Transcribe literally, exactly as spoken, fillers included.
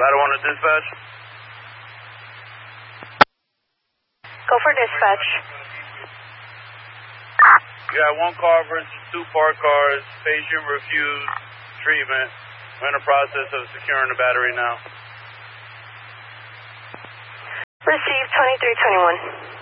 Ladder one to dispatch. Go for dispatch. You got one car versus two parked cars. Patient refused treatment. We're in the process of securing the battery now. Receive twenty-three twenty-one.